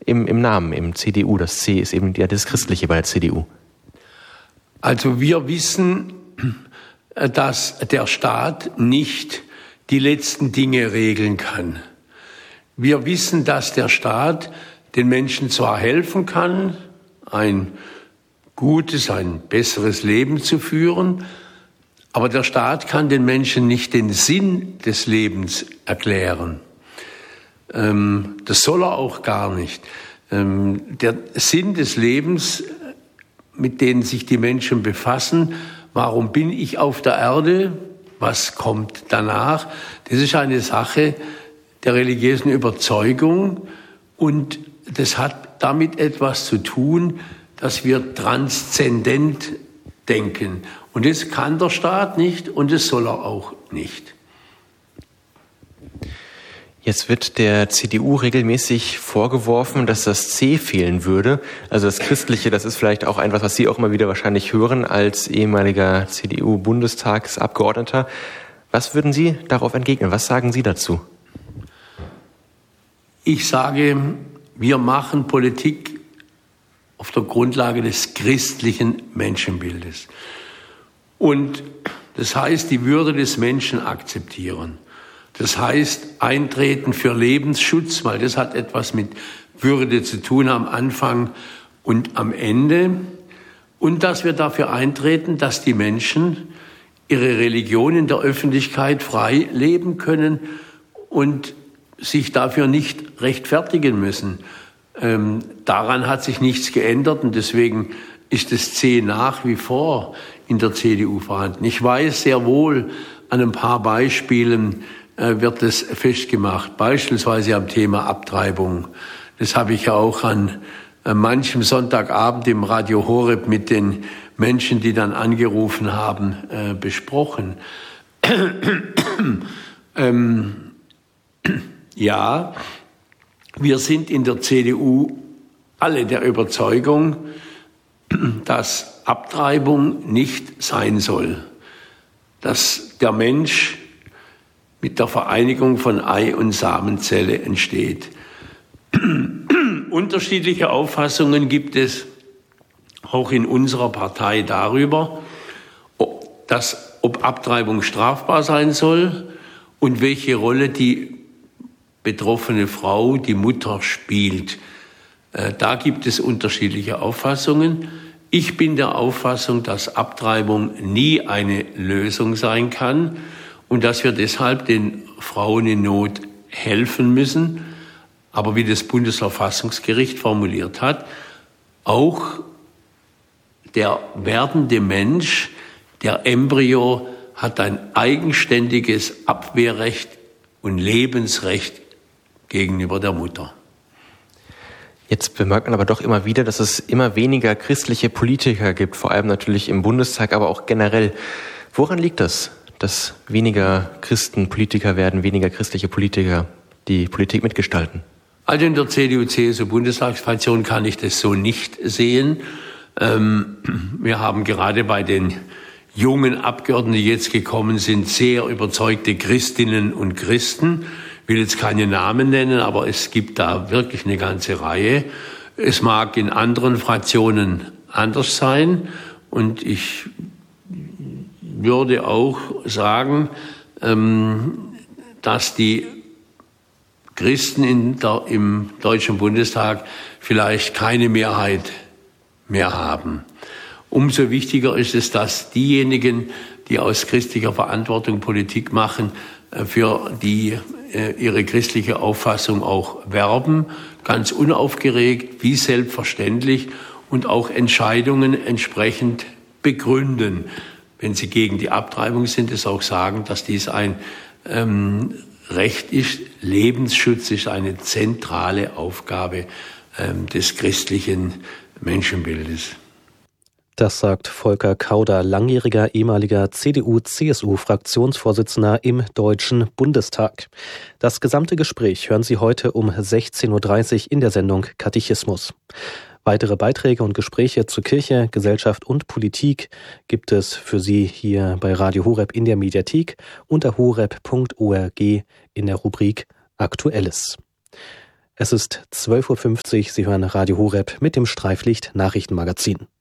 im Namen, im CDU. Das C ist eben ja das Christliche bei der CDU. Also wir wissen, dass der Staat nicht die letzten Dinge regeln kann. Wir wissen, dass der Staat den Menschen zwar helfen kann, ein gutes, ein besseres Leben zu führen, aber der Staat kann den Menschen nicht den Sinn des Lebens erklären. Das soll er auch gar nicht. Der Sinn des Lebens, mit dem sich die Menschen befassen, warum bin ich auf der Erde, was kommt danach, das ist eine Sache der religiösen Überzeugung und das hat damit etwas zu tun, dass wir transzendent denken. Und das kann der Staat nicht und das soll er auch nicht. Jetzt wird der CDU regelmäßig vorgeworfen, dass das C fehlen würde. Also das Christliche, das ist vielleicht auch etwas, was Sie auch immer wieder wahrscheinlich hören als ehemaliger CDU-Bundestagsabgeordneter. Was würden Sie darauf entgegnen? Was sagen Sie dazu? Ich sage, wir machen Politik auf der Grundlage des christlichen Menschenbildes. Und das heißt, die Würde des Menschen akzeptieren. Das heißt, eintreten für Lebensschutz, weil das hat etwas mit Würde zu tun am Anfang und am Ende. Und dass wir dafür eintreten, dass die Menschen ihre Religion in der Öffentlichkeit frei leben können und sich dafür nicht rechtfertigen müssen. Daran hat sich nichts geändert und deswegen ist das C nach wie vor in der CDU vorhanden. Ich weiß sehr wohl, an ein paar Beispielen wird es festgemacht, beispielsweise am Thema Abtreibung. Das habe ich ja auch an manchem Sonntagabend im Radio Horeb mit den Menschen, die dann angerufen haben, besprochen. Ja, wir sind in der CDU alle der Überzeugung, dass Abtreibung nicht sein soll, dass der Mensch mit der Vereinigung von Ei- und Samenzelle entsteht. Unterschiedliche Auffassungen gibt es auch in unserer Partei darüber, ob Abtreibung strafbar sein soll und welche Rolle die betroffene Frau, die Mutter, spielt. Da gibt es unterschiedliche Auffassungen. Ich bin der Auffassung, dass Abtreibung nie eine Lösung sein kann und dass wir deshalb den Frauen in Not helfen müssen. Aber wie das Bundesverfassungsgericht formuliert hat, auch der werdende Mensch, der Embryo, hat ein eigenständiges Abwehrrecht und Lebensrecht gegenüber der Mutter. Jetzt bemerkt man aber doch immer wieder, dass es immer weniger christliche Politiker gibt, vor allem natürlich im Bundestag, aber auch generell. Woran liegt das, dass weniger Christen Politiker werden, weniger christliche Politiker die Politik mitgestalten? Also in der CDU-CSU-Bundestagsfraktion kann ich das so nicht sehen. Wir haben gerade bei den jungen Abgeordneten, die jetzt gekommen sind, sehr überzeugte Christinnen und Christen. Ich will jetzt keine Namen nennen, aber es gibt da wirklich eine ganze Reihe. Es mag in anderen Fraktionen anders sein und ich würde auch sagen, dass die Christen im Deutschen Bundestag vielleicht keine Mehrheit mehr haben. Umso wichtiger ist es, dass diejenigen, die aus christlicher Verantwortung Politik machen, für die ihre christliche Auffassung auch werben, ganz unaufgeregt, wie selbstverständlich und auch Entscheidungen entsprechend begründen. Wenn sie gegen die Abtreibung sind, es auch sagen, dass dies ein Recht ist. Lebensschutz ist eine zentrale Aufgabe des christlichen Menschenbildes. Das sagt Volker Kauder, langjähriger ehemaliger CDU-CSU-Fraktionsvorsitzender im Deutschen Bundestag. Das gesamte Gespräch hören Sie heute um 16.30 Uhr in der Sendung Katechismus. Weitere Beiträge und Gespräche zu Kirche, Gesellschaft und Politik gibt es für Sie hier bei Radio Horeb in der Mediathek unter horeb.org in der Rubrik Aktuelles. Es ist 12.50 Uhr. Sie hören Radio Horeb mit dem Streiflicht Nachrichtenmagazin.